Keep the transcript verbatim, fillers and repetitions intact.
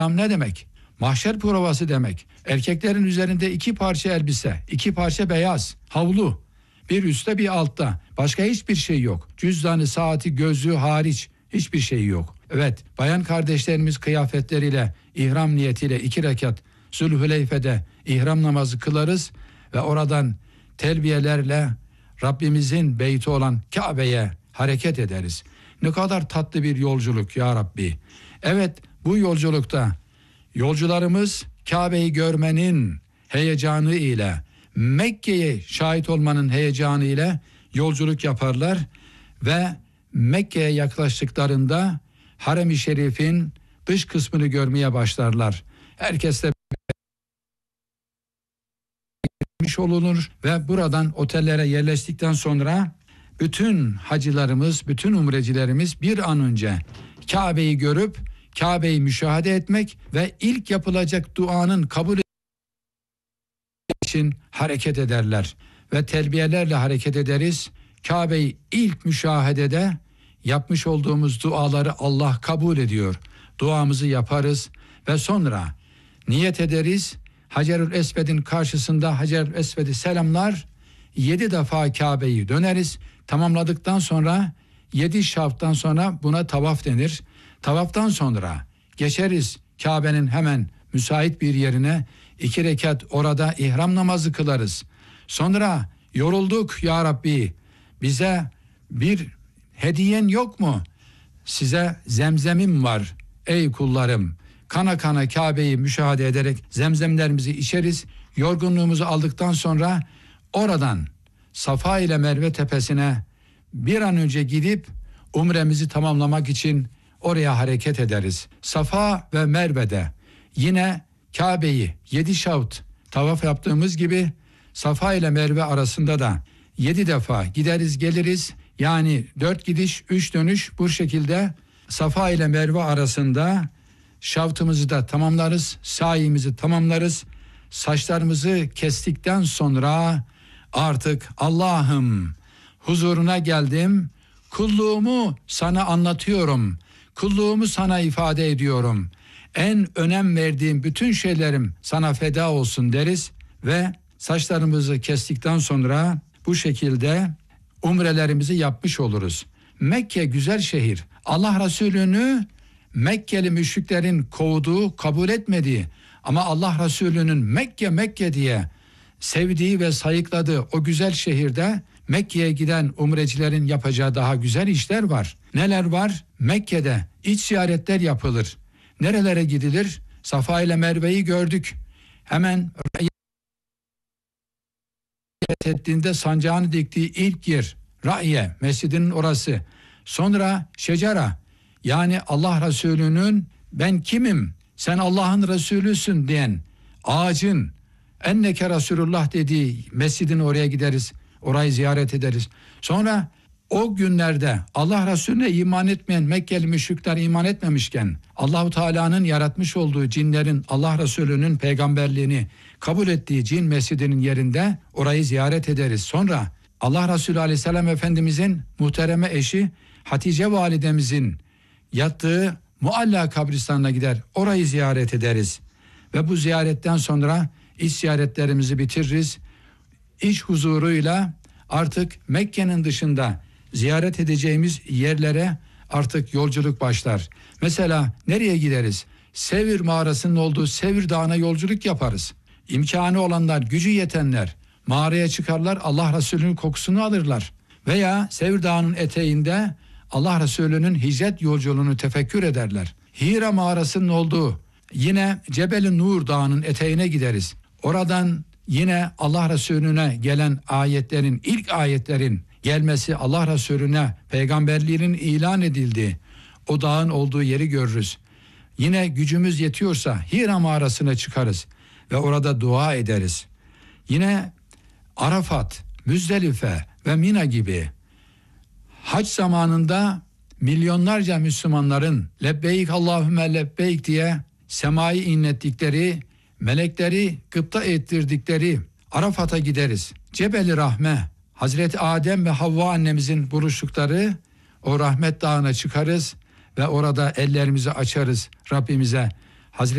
ne demek? Mahşer provası demek. Erkeklerin üzerinde iki parça elbise, iki parça beyaz, havlu. Bir üstte bir altta. Başka hiçbir şey yok. Cüzdanı, saati, gözlüğü hariç hiçbir şey yok. Evet, bayan kardeşlerimiz kıyafetleriyle, ihram niyetiyle iki rekat Zülhüleyfe'de ihram namazı kılarız ve oradan telbiyelerle Rabbimizin beyti olan Kabe'ye hareket ederiz. Ne kadar tatlı bir yolculuk ya Rabbi. Evet, bu yolculukta yolcularımız Kabe'yi görmenin heyecanı ile, Mekke'ye şahit olmanın heyecanı ile yolculuk yaparlar ve Mekke'ye yaklaştıklarında Harem-i Şerif'in dış kısmını görmeye başlarlar. Herkes de olunur ve buradan otellere yerleştikten sonra bütün hacılarımız, bütün umrecilerimiz bir an önce Kabe'yi görüp Kabe'yi müşahede etmek ve ilk yapılacak duanın kabul için hareket ederler ve telbiyelerle hareket ederiz. Kabe'yi ilk müşahedede yapmış olduğumuz duaları Allah kabul ediyor. Duamızı yaparız ve sonra niyet ederiz. Hacerül Esved'in karşısında Hacerül Esved'i selamlar, yedi defa Kabe'yi döneriz. Tamamladıktan sonra yedi şavktan sonra buna tavaf denir. Tavaftan sonra geçeriz Kabe'nin hemen müsait bir yerine, iki rekat orada ihram namazı kılarız. Sonra yorulduk ya Rabbi, bize bir hediyen yok mu? Size zemzemim var ey kullarım. Kana kana Kabe'yi müşahede ederek zemzemlerimizi içeriz. Yorgunluğumuzu aldıktan sonra oradan Safa ile Merve tepesine bir an önce gidip umremizi tamamlamak için oraya hareket ederiz. Safa ve Merve'de yine Kabe'yi yedi şavt tavaf yaptığımız gibi Safa ile Merve arasında da yedi defa gideriz geliriz. Yani dört gidiş üç dönüş bu şekilde Safa ile Merve arasında şavtımızı da tamamlarız, sayimizi tamamlarız. Saçlarımızı kestikten sonra artık Allah'ım huzuruna geldim, kulluğumu sana anlatıyorum, kulluğumu sana ifade ediyorum. En önem verdiğim bütün şeylerim sana feda olsun deriz ve saçlarımızı kestikten sonra bu şekilde umrelerimizi yapmış oluruz. Mekke güzel şehir. Allah Resulü'nü Mekkeli müşriklerin kovduğu, kabul etmediği ama Allah Resulü'nün Mekke Mekke diye sevdiği ve sayıkladığı o güzel şehirde Mekke'ye giden umrecilerin yapacağı daha güzel işler var. Neler var? Mekke'de iç ziyaretler yapılır. Nerelere gidilir? Safa ile Merve'yi gördük. Hemen ettiğinde sancağını diktiği ilk yer Ra'ye, mescidinin orası. Sonra Şecera, yani Allah Resulü'nün ben kimim, sen Allah'ın Resulüsün diyen ağacın enneke Resulullah dediği mescidin oraya gideriz. Orayı ziyaret ederiz. Sonra o günlerde Allah Resulüne iman etmeyen Mekkeli müşrikler iman etmemişken Allahu Teala'nın yaratmış olduğu cinlerin Allah Resulü'nün peygamberliğini kabul ettiği cin mescidinin yerinde orayı ziyaret ederiz. Sonra Allah Resulü Aleyhisselam Efendimizin muhtereme eşi Hatice validemizin yattığı Mualla kabristanına gider. Orayı ziyaret ederiz. Ve bu ziyaretten sonra iç ziyaretlerimizi bitiririz. İç huzuruyla artık Mekke'nin dışında ziyaret edeceğimiz yerlere artık yolculuk başlar. Mesela nereye gideriz? Sevir mağarasının olduğu Sevir Dağı'na yolculuk yaparız. İmkanı olanlar, gücü yetenler mağaraya çıkarlar, Allah Resulü'nün kokusunu alırlar. Veya Sevir Dağı'nın eteğinde Allah Resulü'nün hicret yolculuğunu tefekkür ederler. Hira mağarasının olduğu yine Cebel-i Nur Dağı'nın eteğine gideriz. Oradan yine Allah Resulüne gelen ayetlerin, ilk ayetlerin gelmesi, Allah Resulüne peygamberliğinin ilan edildiği o dağın olduğu yeri görürüz. Yine gücümüz yetiyorsa Hira mağarasına çıkarız ve orada dua ederiz. Yine Arafat, Müzdelife ve Mina gibi hac zamanında milyonlarca Müslümanların lebbeyk Allahümme lebbeyk diye semayı inlettikleri, melekleri gıpta ettirdikleri Arafat'a gideriz. Cebel-i Rahme, Hazreti Adem ve Havva annemizin buluştukları o rahmet dağına çıkarız ve orada ellerimizi açarız Rabbimize.